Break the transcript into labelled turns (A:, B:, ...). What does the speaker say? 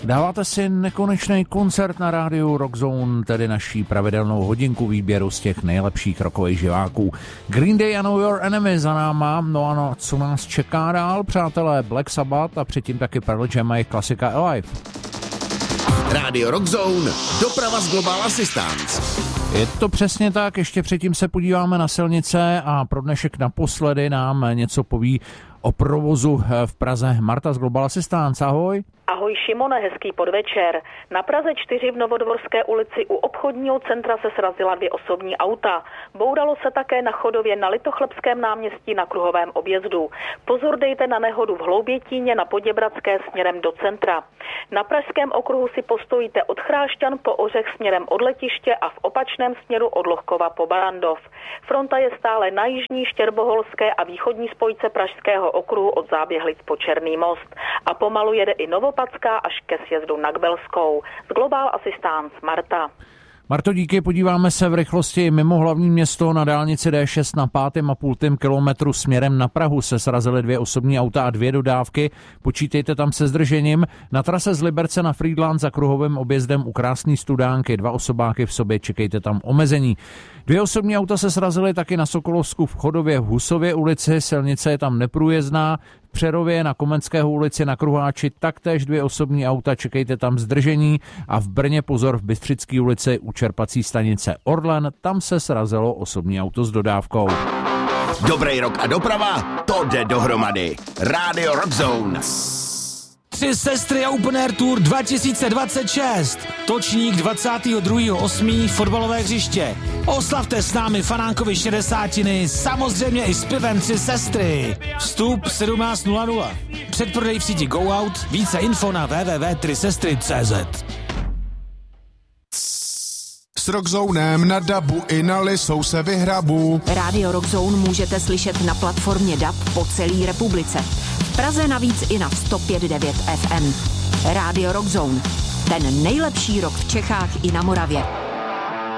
A: Dáváte si nekonečný koncert na rádiu Rockzone, tedy naší pravidelnou hodinku výběru z těch nejlepších rockových živáků. Green Day a Know Your Enemy za náma, no ano, co nás čeká dál, přátelé, Black Sabbath a předtím taky Pearl Jam a jejich klasika Alive.
B: Rádio Rockzone, doprava z Global Assistance.
A: Je to přesně tak, ještě předtím se podíváme na silnice a pro dnešek naposledy nám něco poví o provozu v Praze Marta z Global Assistance. Ahoj.
C: Ahoj Šimone, hezký podvečer. Na Praze 4 v Novodvorské ulici u obchodního centra se srazila 2 osobní auta. Bouralo se také na chodově na Litochlebském náměstí na kruhovém objezdu. Pozor dejte na nehodu v Hloubětíně na Poděbradské směrem do centra. Na pražském okruhu si postojíte od Chrášťan po Ořech směrem od letiště a v opačném směru od Lohkova po Barandov. Fronta je stále na jižní Štěrboholské a východní spojce pražského okruhu od Záběhlic po Černý most. A pomalu jede i Novopadská až ke sjezdu na Kbelskou. Z Global Assistance Marta.
A: Marto, díky, podíváme se v rychlosti mimo hlavní město. Na dálnici D6 na 5,5 kilometru směrem na Prahu se srazily 2 osobní auta a 2 dodávky. Počítejte tam se zdržením. Na trase z Liberce na Frýdlant za kruhovým objezdem u Krásný Studánky 2 osobáky v sobě, čekejte tam omezení. 2 osobní auta se srazily taky na Sokolovsku v Chodově v Husově ulici, silnice je tam neprůjezdná. V Přerově na Komenského ulici na Kruháči taktéž 2 osobní auta, čekejte tam zdržení a v Brně pozor v Bystřické ulici u čerpací stanice Orlen, tam se srazilo osobní auto s dodávkou.
B: Dobrý rok a doprava, to jde dohromady. Rádio Rockzone.
D: 3 sestry a Open Air Tour 2026. Točník 22.8. fotbalové hřiště. Oslavte s námi Fanánkovi 60, samozřejmě i s pivem 3 sestry. Vstup 17:00. Předprodej v síti Go Out. Více info na www.3sestry.cz.
E: S Rockzonem na dabu i na Lisou se vyhrabu.
F: Rádio Rockzone můžete slyšet na platformě DAB po celé republice. V Praze navíc i na 105.9 FM. Rádio Rockzone. Ten nejlepší rock v Čechách i na Moravě.